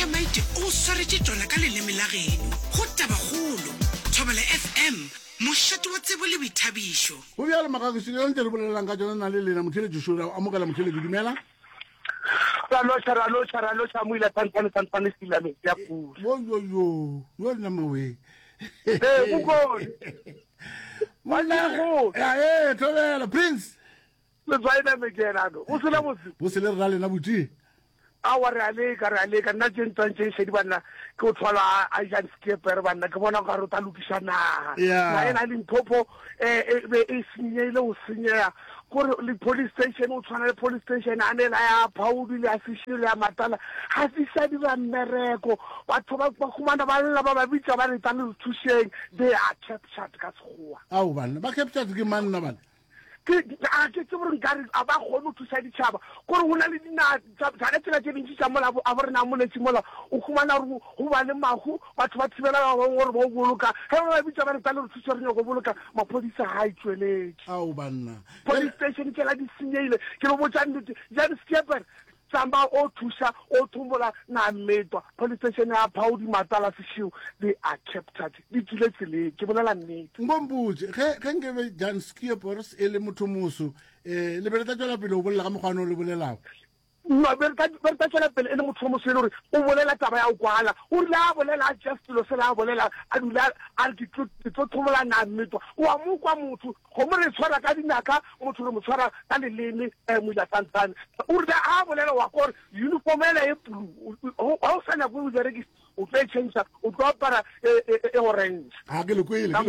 Maite o swaretše tšona ka leleme la geno go Tabakgolo Thobela FM mošate wa tsebo le boithabišo go bjalo Makagešo le ntse re bolelang ka tsona na le lena motheletši šola a amogela motheletši dumela Ralocha muila tantane silame ya pula. Yo na mawe. Bukoni. Wala go. Thobela Prince. Le tsaina me kena go. O sela botse. Bo se le rale na buti. Awa re aleka nna tšentšantše šedi bana ke o tshwala a jan skipper bana ke bona ka rota lokisa naga na ena le mphopo e senyele o senyega gore le police station o tshwana le police station a nela ya Phaudu le afishile ya Matala ha fisa di ba mmereko batho ba khumana ba lla ba bitsa ba re tla le thusheng they are captured ka sekgowa au bana ba captured ke man na bana ke tsebore nkare a ba kgone go thusa ditšhaba gore go na le dina tsa tsela tse dintsi tsa mola a bo re na moletši mola o khumana gore go ba le mahu batho ba thibela ba bangwe gore ba boloka ge ba bitsa ba re tla le thusa re nyako boloka maphodisa ha itsweletše au banna police station ke la di senyile ke lo botsa nnete jan skipper samba o thusa o thumbola na metwa police station ya Phaudu Matala Seshiu they are captured di tsile tsile ke bolela nnete ngombutse ge ngebe jan skipper ele motho moso le bereta tswela pele o bolela ka mogwano le bolelago no berta tswela pele ene motho mo sele gore o bolela taba ya o kwala o la bolela just lo se la bolela a dula a di tlo thomola na metwa o a mo kwa motho go mo re tshwara ka dinaka motho re mo tshwara ka leleme mo la tantane o re a bolela wa gore uniform ela e blue o sana go di rekisa o tla change o tlo para e orange ke le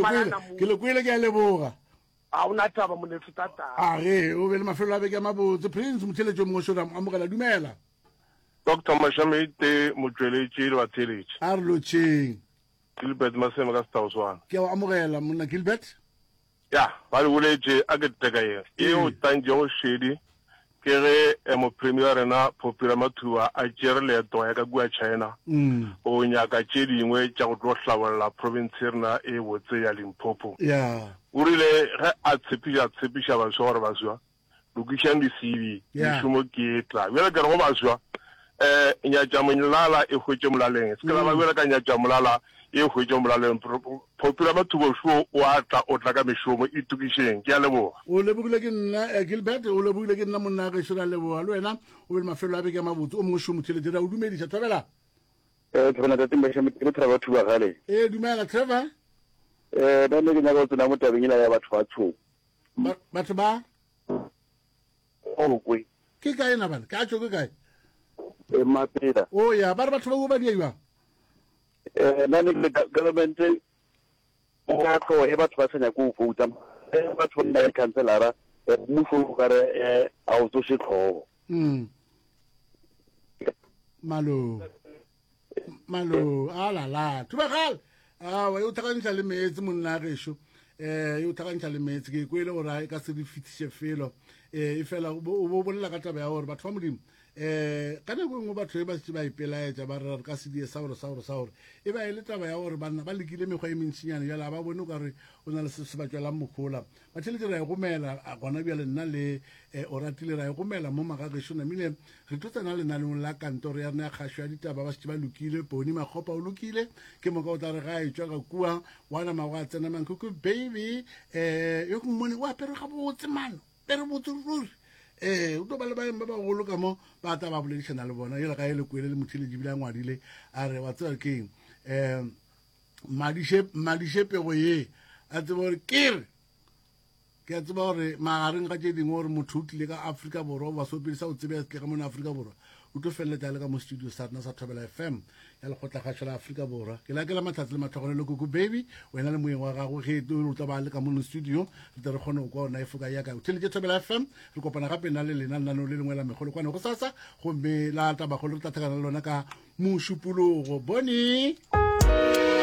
kwele ke a leboga a una taba mo lefu tata o be le mafelo a beke a mabotse Prince motheletši mo shoda amogela dumela Dr. Mashamite motsweletši le batheletši a re lotšheng Gilbert Masema ka Stawswana ke a amogela monna Gilbert ya ba le boletše a ke teka ye o tantšego šedi ke ge mo premier rena Popular Mathuba a tšere leeto ya ka kua China o nyaka tše dingwe tša go tlo hlabolla province rena e botse ya Limpopo o rile ge a tshepiša baswa gore baswa lokišang di-CV mešomo ke tla bjale ke re go baswa nyatša molala e hwetše molaleng se ke la ba bjale ka nyatša molala e hwetše molaleng Popular Mathuba o tla ka mešomo e tukišeng ke a leboga o lebogile ke nna Gilbert o lebogile ke nna monna Gešo la leboga le wena o be le mafelo a beke a mabotse o mongwe šo motheletši ra o dumediša Thobela Thobela ke Trevor Thuba gale dumela Trevor ba ne ke nyaka go tsena mo tabeng ela ya batho ba tsho batho ba o kwe ke kae na bana ka tšho ke kae Mapeda ya ba re batho ba go ba diaiwa na ne government o ga tlo e batho ba senya go vouta batho ba le councilora mo fo ka re a o tso se tlhogo malo ala Thubagal wa yo thakantša le meetse monna Gešo yo thakantša le meetse ke kwele gore a ka se di fitiše felo e fela o bo bolela ka taba ya gore batho ba modimo ka nako engwe batho e ba se ba ipelaetša ba re ka se die saore e ba e le taba ya gore banna ba lekile mekgwa e mentšinyane bjale a ba bone o ka re o na le se ba tswelang mokgola batheletše ra e gomela gona bjale nna le o ratile ra e gomela mo Makagešo namile re tlo tsena lenaneng la kantoro ya rena ya kgašo ya ditaba ba se ba lokile Poni Makgopa o lokile ke moka o tla re ga e tšwa ka kua wana mago a tsena mankuku baby yo ke mmone o apere ga botse mano pere botse ruri o tlo ba le baeng ba bagolo ka mo ba ta ba boledišana le bona yela ka e le kwele le motheletši bile a ngwadile a re wa tseba keng madišepe go ye a tseba gore kere ke a tseba gore magareng ga tše dingwe gore motho o tlile ka Afrika Borwa o ba sopedisa o tsebe tle ka mona Afrika Borwa o tlo feleletša le ka mo studio sa rena sa Thobela FM ya lekgotla-kgašo la Afrika Borwa ke lakela matlhatsi le matlhogone le koko baby wena le moeng wa gago ge o tla ba le ka mono studio re tle re kgone go kwa ona e foka yaka o theletše Thobela FM re kopana gape na le lena lenaneo le lengwe la megolo kwane go sasa gomme la Tabakgolo re tla thekana le lona ka mošupologo bone